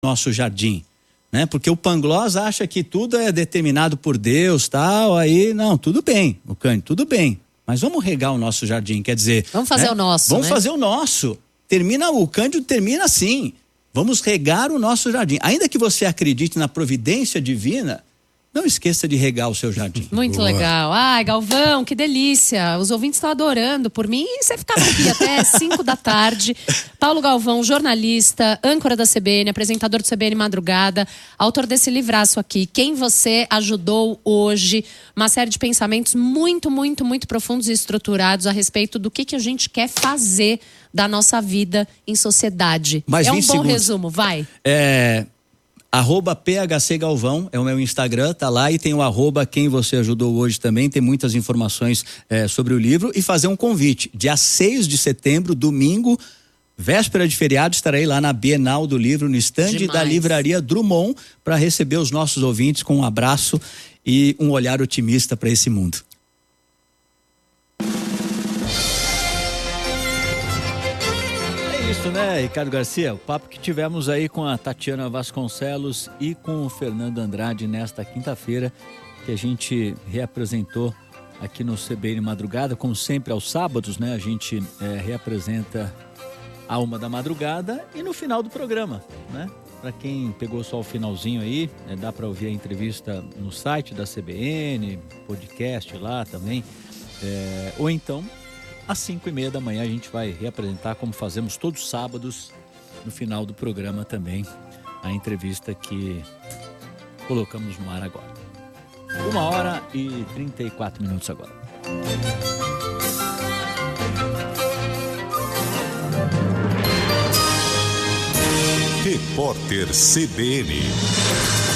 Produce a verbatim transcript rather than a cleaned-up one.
nosso jardim, né? Porque o Pangloss acha que tudo é determinado por Deus, tal, aí, não, tudo bem, o Cândido, tudo bem, mas vamos regar o nosso jardim, quer dizer... Vamos fazer, né? o nosso, Vamos né? fazer o nosso. Termina, o Cândido termina assim, vamos regar o nosso jardim. Ainda que você acredite na providência divina, não esqueça de regar o seu jardim. Muito Boa. legal. Ai, Galvão, que delícia. Os ouvintes estão adorando. Por mim, você ficava aqui até cinco da tarde. Paulo Galvão, jornalista, âncora da C B N, apresentador do C B N Madrugada, autor desse livraço aqui, Quem Você Ajudou Hoje. Uma série de pensamentos muito, muito, muito profundos e estruturados a respeito do que, que a gente quer fazer da nossa vida em sociedade. Mais é um bom segundos. resumo, vai. É... Arroba P H C Galvão, é o meu Instagram, tá lá, e tem o arroba Quem Você Ajudou Hoje também, tem muitas informações é, sobre o livro, e fazer um convite, dia seis de setembro, domingo, véspera de feriado, estarei lá na Bienal do Livro, no estande Demais. da Livraria Drummond, para receber os nossos ouvintes com um abraço e um olhar otimista para esse mundo. Isso, né, Ricardo Garcia? O papo que tivemos aí com a Tatiana Vasconcelos e com o Fernando Andrade nesta quinta-feira, que a gente reapresentou aqui no C B N Madrugada, como sempre aos sábados, né? A gente é, reapresenta a uma da madrugada e no final do programa, né? Para quem pegou só o finalzinho aí, é, dá para ouvir a entrevista no site da C B N, podcast lá também, é, ou então às cinco e meia da manhã a gente vai reapresentar, como fazemos todos os sábados, no final do programa também, a entrevista que colocamos no ar agora. Uma hora e trinta e quatro minutos agora. Repórter C B N.